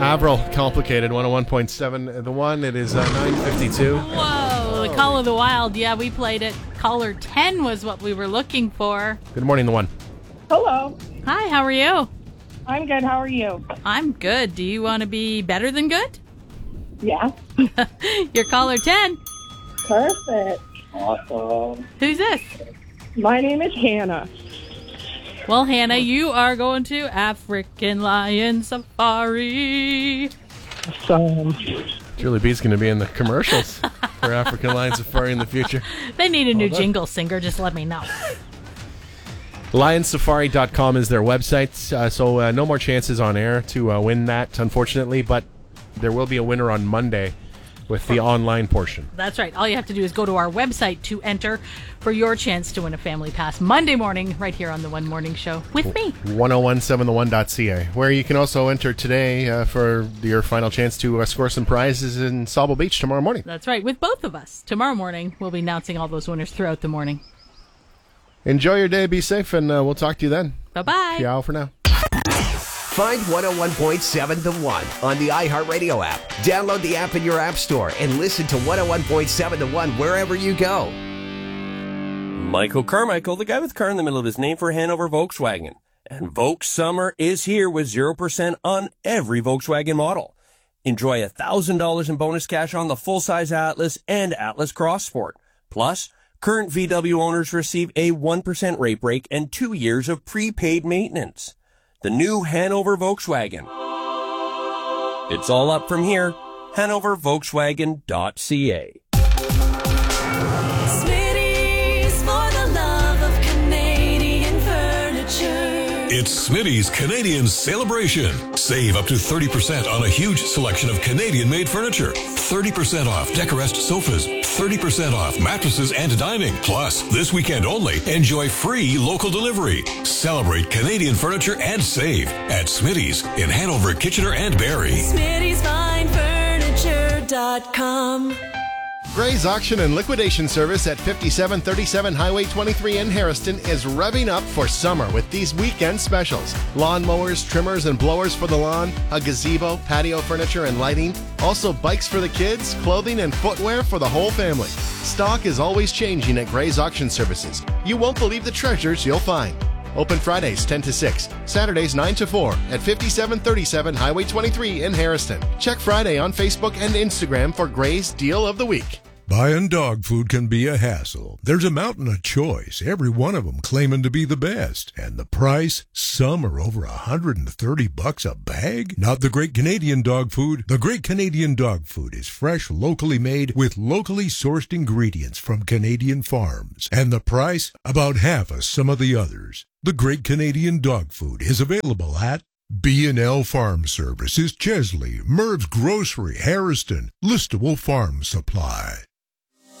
Avril, Complicated, 101.7. The One, it is 9:52. Whoa, the Call of the Wild. Yeah, we played it. Caller 10 was what we were looking for. Good morning, The One. Hello. Hi, how are you? I'm good. How are you? I'm good. Do you want to be better than good? Yeah. You're caller 10. Perfect. Awesome. Who's this? My name is Hannah. Well, Hannah, you are going to African Lion Safari. Awesome. Julie B's going to be in the commercials for African Lion Safari in the future. They need a new jingle singer. Just let me know. Lionsafari.com is their website, so no more chances on air to win that, unfortunately, but there will be a winner on Monday with the online portion. That's right. All you have to do is go to our website to enter for your chance to win a family pass Monday morning right here on the One Morning Show with me. 1017thone.ca, where you can also enter today for your final chance to score some prizes in Sauble Beach tomorrow morning. That's right, with both of us. Tomorrow morning, we'll be announcing all those winners throughout the morning. Enjoy your day, be safe, and we'll talk to you then. Bye-bye. Ciao for now. Find 101.7 The One on the iHeartRadio app. Download the app in your app store and listen to 101.7 The One wherever you go. Michael Carmichael, the guy with car in the middle of his name for Hanover Volkswagen. And Volks Summer is here with 0% on every Volkswagen model. Enjoy $1,000 in bonus cash on the full-size Atlas and Atlas Cross Sport. Plus, current VW owners receive a 1% rate break and 2 years of prepaid maintenance. The new Hanover Volkswagen. It's all up from here. HanoverVolkswagen.ca. Smitty's for the love of Canadian furniture. It's Smitty's Canadian Celebration. Save up to 30% on a huge selection of Canadian-made furniture. 30% off Decorest sofas. 30% off mattresses and dining. Plus, this weekend only, enjoy free local delivery. Celebrate Canadian furniture and save at Smitty's in Hanover, Kitchener, and Barrie. Smitty'sFineFurniture.com. Gray's Auction and Liquidation Service at 5737 Highway 23 in Harrison is revving up for summer with these weekend specials. Lawn mowers, trimmers, and blowers for the lawn, a gazebo, patio furniture, and lighting. Also bikes for the kids, clothing, and footwear for the whole family. Stock is always changing at Gray's Auction Services. You won't believe the treasures you'll find. Open Fridays 10 to 6, Saturdays 9 to 4 at 5737 Highway 23 in Harrison. Check Friday on Facebook and Instagram for Gray's Deal of the Week. Buying dog food can be a hassle. There's a mountain of choice, every one of them claiming to be the best. And the price? Some are over $130 a bag? Not the Great Canadian Dog Food. The Great Canadian Dog Food is fresh, locally made, with locally sourced ingredients from Canadian farms. And the price? About half of some of the others. The Great Canadian Dog Food is available at B&L Farm Services, Chesley, Merv's Grocery, Harrison, Listowel Farm Supply.